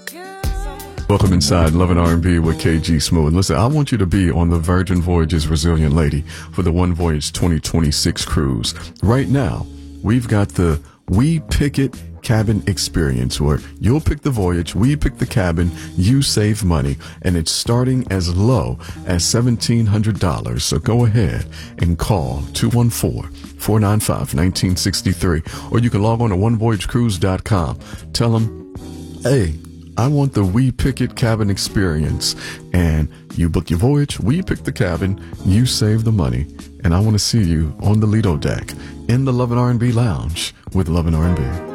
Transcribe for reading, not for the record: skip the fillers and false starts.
Welcome inside Love and R&B with KG Smooth. Listen, I want you to be on the Virgin Voyages Resilient Lady for the One Voyage 2026 cruise. Right now, we've got the We Pick It cabin experience where you'll pick the voyage, we pick the cabin, you save money, and it's starting as low as $1,700. So go ahead and call 214-495-1963, or you can log on to onevoyagecruise.com. Tell them, hey, I want the We Pick It cabin experience. And you book your voyage, we pick the cabin, you save the money. And I want to see you on the Lido deck in the Love and R&B lounge with Love and R&B.